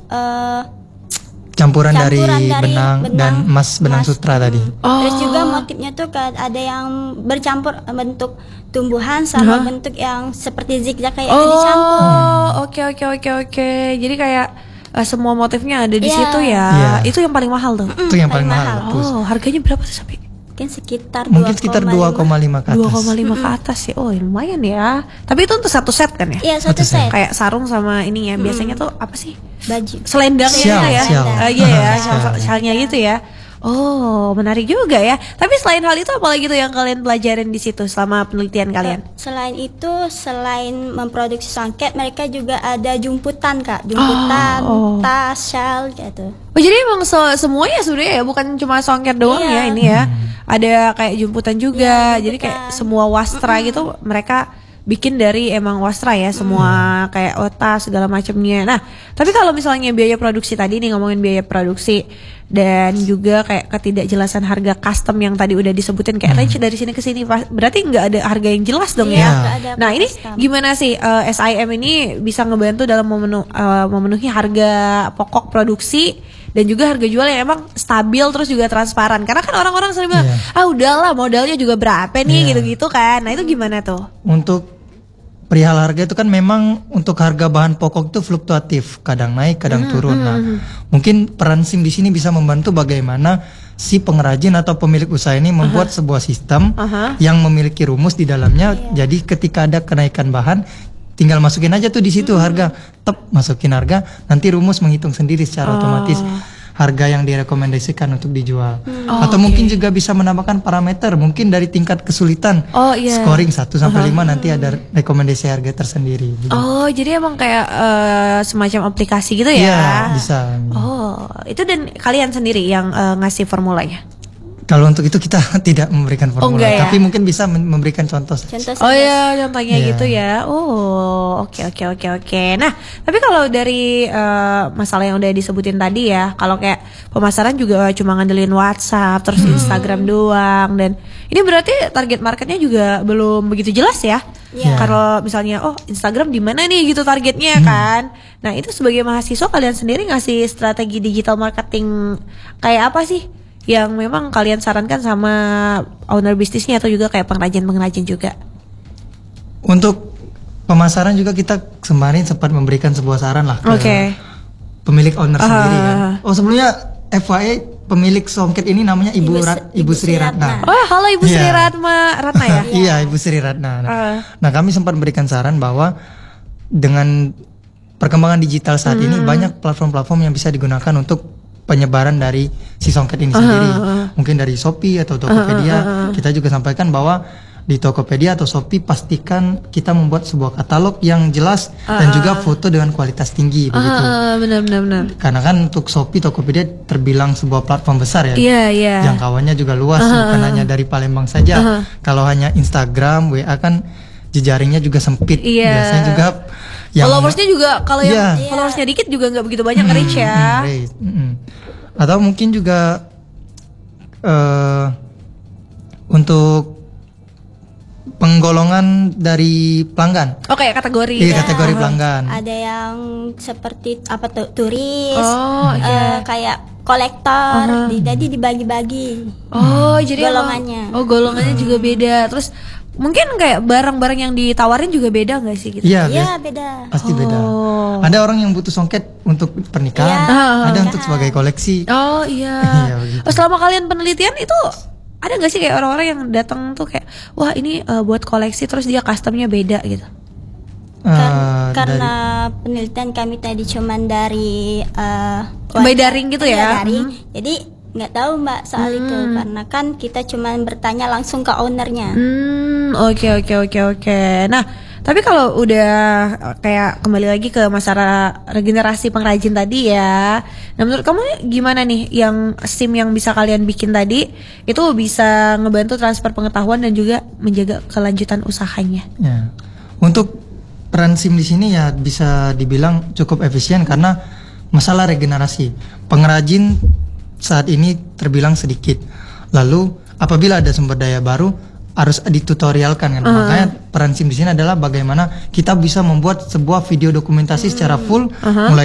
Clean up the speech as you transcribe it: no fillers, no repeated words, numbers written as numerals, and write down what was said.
campuran dari benang dan emas benang sutra tadi. Terus juga motifnya tuh ada yang bercampur bentuk tumbuhan sama bentuk yang seperti zigzag kayak itu dicampur. Oke. Jadi kayak semua motifnya ada di situ ya. Itu yang paling mahal tuh. Itu yang paling mahal. Harganya berapa tuh sampai? Mungkin sekitar 2,5 ke atas. 2,5 ke atas sih. Oh, lumayan ya. Tapi itu untuk satu set kan ya? Iya, satu set. Kayak sarung sama ini ya. Biasanya tuh apa sih? Baju. Selendangnya gitu ya. Iya ya, shalnya gitu ya. Oh, menarik juga ya. Tapi selain hal itu apa lagi tuh yang kalian pelajarin di situ selama penelitian kalian? Selain itu, selain memproduksi songket, mereka juga ada jumputan, Kak. Jumputan, tas, shawl gitu. Oh, jadi emang semuanya sebenarnya ya, bukan cuma songket doang ya ini ya. Ada kayak jumputan juga. Jadi kayak semua wastra gitu mereka bikin dari emang wastra ya, semua kayak tas segala macamnya. Nah, tapi kalau misalnya biaya produksi tadi nih, ngomongin biaya produksi dan juga kayak ketidakjelasan harga custom yang tadi udah disebutin kayak range dari sini ke sini, berarti nggak ada harga yang jelas dong ya. Nah, ini gimana sih SIM ini bisa ngebantu dalam memenuhi harga pokok produksi dan juga harga jual yang emang stabil terus juga transparan, karena kan orang-orang sering bilang udahlah modalnya juga berapa nih gitu-gitu kan. Nah, itu gimana tuh? Untuk perihal harga itu kan memang untuk harga bahan pokok itu fluktuatif, kadang naik, kadang turun. Nah, mungkin peran SIM di sini bisa membantu bagaimana si pengrajin atau pemilik usaha ini membuat sebuah sistem yang memiliki rumus di dalamnya. Jadi ketika ada kenaikan bahan, tinggal masukin aja tuh di situ harga, masukin harga, nanti rumus menghitung sendiri secara otomatis harga yang direkomendasikan untuk dijual. Atau mungkin juga bisa menambahkan parameter, mungkin dari tingkat kesulitan, scoring 1 sampai 5 nanti ada rekomendasi harga tersendiri. Gitu. Oh, jadi emang kayak semacam aplikasi gitu ya? Iya, bisa. Oh, itu dan kalian sendiri yang ngasih formulanya? Kalau untuk itu kita tidak memberikan formula, tapi mungkin bisa memberikan contoh. Contohnya gitu ya. Oke. Nah, tapi kalau dari masalah yang udah disebutin tadi ya, kalau kayak pemasaran juga cuma ngandelin WhatsApp terus Instagram doang, dan ini berarti target marketnya juga belum begitu jelas ya. Kalau misalnya Instagram di mana nih gitu targetnya kan. Nah, itu sebagai mahasiswa kalian sendiri ngasih strategi digital marketing kayak apa sih yang memang kalian sarankan sama owner bisnisnya atau juga kayak pengrajin-pengrajin juga? Untuk pemasaran juga kita kemarin sempat memberikan sebuah saran lah ke pemilik owner sendiri kan. Sebelumnya FYI pemilik songket ini namanya Ibu Sri Ratna. Halo Ibu Sri Ratna ya? Iya, Ibu Sri Ratna. Nah, kami sempat memberikan saran bahwa dengan perkembangan digital saat ini banyak platform-platform yang bisa digunakan untuk penyebaran dari si songket ini sendiri. Mungkin dari Shopee atau Tokopedia. Kita juga sampaikan bahwa di Tokopedia atau Shopee pastikan kita membuat sebuah katalog yang jelas dan juga foto dengan kualitas tinggi begitu. Benar. Karena kan untuk Shopee, Tokopedia terbilang sebuah platform besar ya. Iya. Jangkauannya juga luas, bukan hanya dari Palembang saja. Kalau hanya Instagram, WA kan jejaringnya juga sempit. Biasanya juga followersnya juga kalau yang followersnya dikit juga nggak begitu banyak reach ya. Atau mungkin juga untuk penggolongan dari pelanggan. Kategori. Kategori pelanggan. Ada yang seperti turis, kayak kolektor, jadi dibagi-bagi. Jadi golongannya. Golongannya juga beda. Terus mungkin kayak barang-barang yang ditawarin juga beda nggak sih gitu? Iya, beda. Pasti beda. Ada orang yang butuh songket untuk pernikahan, ada untuk sebagai koleksi. Selama kalian penelitian itu ada nggak sih kayak orang-orang yang datang tuh kayak, wah ini buat koleksi terus dia customnya beda gitu? Karena penelitian kami tadi cuman dari by daring gitu ya. Jadi nggak tahu Mbak soal itu, karena kan kita cuma bertanya langsung ke ownernya. Oke. Nah, tapi kalau udah kayak kembali lagi ke masalah regenerasi pengrajin tadi ya, nah menurut kamu gimana nih yang SIM yang bisa kalian bikin tadi itu bisa ngebantu transfer pengetahuan dan juga menjaga kelanjutan usahanya? Ya. Untuk peran SIM di sini ya bisa dibilang cukup efisien karena masalah regenerasi pengrajin saat ini terbilang sedikit. Lalu apabila ada sumber daya baru harus ditutorialkan kan. Makanya peran SIM di sini adalah bagaimana kita bisa membuat sebuah video dokumentasi secara full mulai